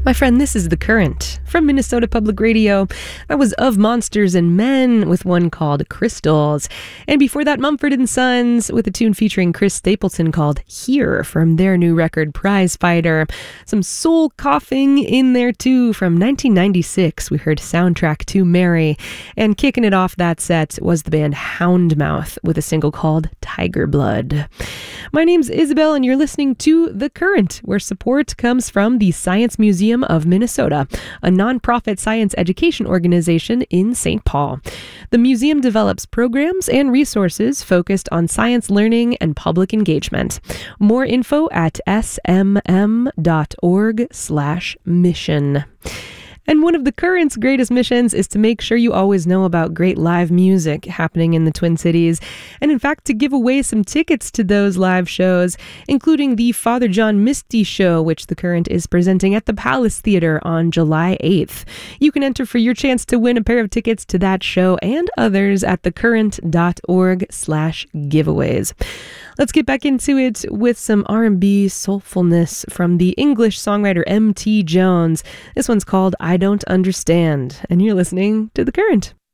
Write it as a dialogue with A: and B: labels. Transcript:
A: My friend, this is The Current from Minnesota Public Radio. That was Of Monsters and Men with one called Crystals. And before that, Mumford & Sons with a tune featuring Chris Stapleton called Here from their new record, Prize Fighter. Some soul coughing in there too. From 1996, we heard Soundtrack to Mary. And kicking it off that set was the band Houndmouth with a single called Tiger Blood. My name's Isabel and you're listening to The Current, where support comes from the Science Museum of Minnesota, a nonprofit science education organization in St. Paul. The museum develops programs and resources focused on science learning and public engagement. More info at smm.org/mission. And one of The Current's greatest missions is to make sure you always know about great live music happening in the Twin Cities, and in fact to give away some tickets to those live shows, including the Father John Misty Show, which The Current is presenting at the Palace Theater on July 8th. You can enter for your chance to win a pair of tickets to that show and others at thecurrent.org/giveaways. Let's get back into it with some R&B soulfulness from the English songwriter M.T. Jones. This one's called I Don't Understand, and you're listening to The Current.